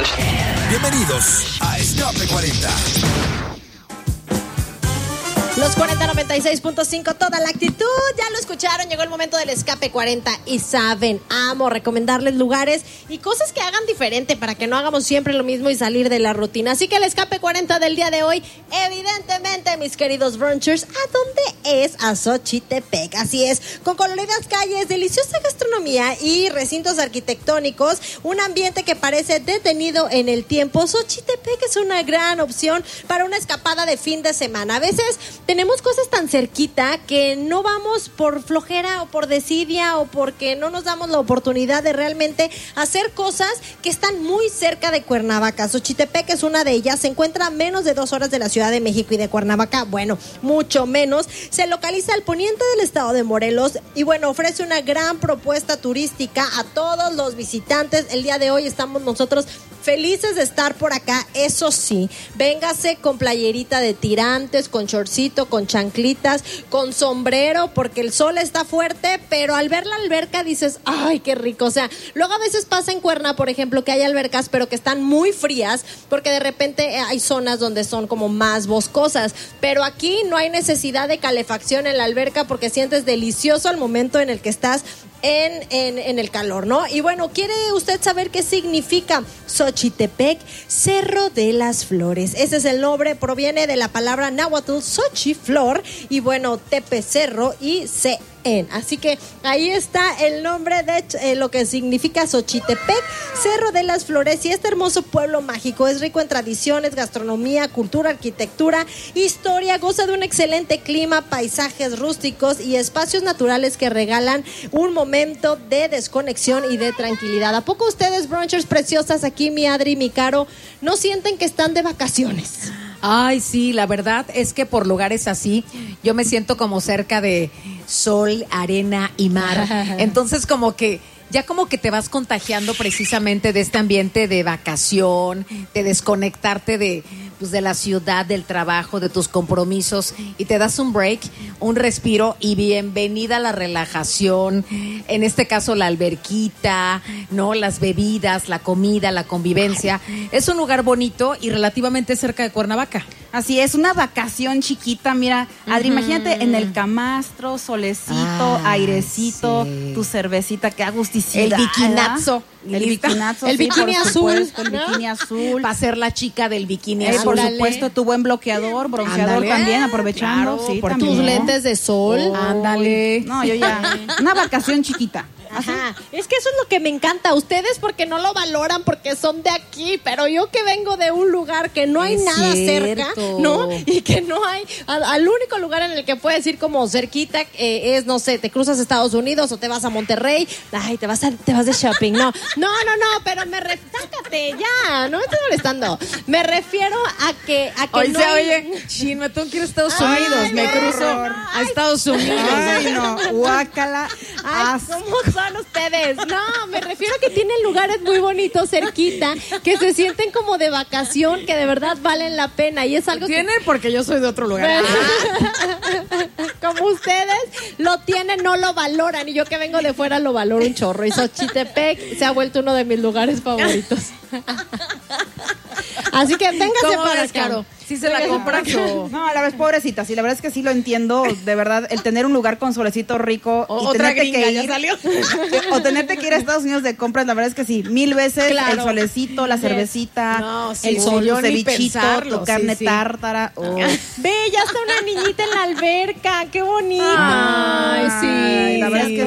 Bienvenidos a Escape 40. Los 4096.5, toda la actitud, ya lo escucharon, llegó el momento del Escape 40 y saben, amo recomendarles lugares y cosas que hagan diferente para que no hagamos siempre lo mismo y salir de la rutina. Así que el Escape 40 del día de hoy, evidentemente, mis queridos brunchers, ¿a dónde es? A Xochitepec, así es, con coloridas calles, deliciosa gastronomía y recintos arquitectónicos, un ambiente que parece detenido en el tiempo. Xochitepec es una gran opción para una escapada de fin de semana. A veces tenemos cosas tan cerquita que no vamos por flojera o por desidia o porque no nos damos la oportunidad de realmente hacer cosas que están muy cerca de Cuernavaca. Xochitepec es una de ellas, se encuentra a menos de 2 horas de la Ciudad de México y de Cuernavaca, bueno, mucho menos. Se localiza al poniente del estado de Morelos y bueno, ofrece una gran propuesta turística a todos los visitantes. El día de hoy estamos nosotros felices de estar por acá, eso sí, véngase con playerita de tirantes, con shortcito, con chanclitas, con sombrero, porque el sol está fuerte, pero al ver la alberca dices, ¡ay, qué rico! O sea, luego a veces pasa en Cuerna, por ejemplo, que hay albercas, pero que están muy frías, porque de repente hay zonas donde son como más boscosas, pero aquí no hay necesidad de calefacción en la alberca porque sientes delicioso al momento en el que estás en el calor, ¿no? Y bueno, ¿quiere usted saber qué significa Xochitepec? Cerro de las Flores. Ese es el nombre, proviene de la palabra náhuatl, Xochi, flor, y bueno, Tepe, cerro, y así que ahí está el nombre de lo que significa Xochitepec, Cerro de las Flores. Y este hermoso pueblo mágico es rico en tradiciones, gastronomía, cultura, arquitectura, historia, goza de un excelente clima, paisajes rústicos y espacios naturales que regalan un momento de desconexión y de tranquilidad. ¿A poco ustedes, brunchers preciosas, aquí mi Adri, mi Caro, no sienten que están de vacaciones? Ay, sí, la verdad es que por lugares así yo me siento como cerca de sol, arena y mar. Entonces como que te vas contagiando precisamente de este ambiente de vacación, de desconectarte de la ciudad, del trabajo, de tus compromisos, y te das un break, un respiro, y bienvenida a la relajación, en este caso la alberquita, ¿no? Las bebidas, la comida, la convivencia. Es un lugar bonito y relativamente cerca de Cuernavaca. Así es, una vacación chiquita, mira, Adri, imagínate en el camastro, solecito, airecito, sí, tu cervecita, que agusticidad. El bikinazo. El bikinazo, el bikini azul. El bikini azul. Va a ser la chica del bikini azul. Por supuesto, tu buen bloqueador, bronceador también, aprovechando. Claro, sí, por tus lentes de sol. Ándale. No, yo ya. Una vacación chiquita. Ajá, es que eso es lo que me encanta. Ustedes porque no lo valoran porque son de aquí, pero yo que vengo de un lugar que no hay nada cerca, ¿no? Y que no hay, al único lugar en el que puedes ir como cerquita es, no sé, te cruzas a Estados Unidos o te vas a Monterrey, ay, te vas de shopping, no, pero sácate ya, no me estoy molestando. Me refiero a que oye, chin, me tengo que ir a Estados Unidos, me cruzo a Estados Unidos. Ay, no, guácala. Ay, ¿cómo son ustedes? No, me refiero a que tienen lugares muy bonitos cerquita, que se sienten como de vacación, que de verdad valen la pena. Y es algo ¿Tienen? Porque yo soy de otro lugar. Como ustedes lo tienen, no lo valoran. Y yo que vengo de fuera lo valoro un chorro. Y Xochitepec se ha vuelto uno de mis lugares favoritos. Así que véngase para acá. Caro. Sí se la compra. No, la verdad es pobrecita. Sí, la verdad es que sí lo entiendo. De verdad, el tener un lugar con solecito rico y otra tenerte gringa, que ir, ya salió. O tenerte que ir a Estados Unidos de compras, la verdad es que sí, 1000 veces. Claro. El solecito, la cervecita, el cevichito, tu carne tártara. Oh. Ve, ya está una niñita en la alberca. Qué bonito. Ay, sí. La verdad es que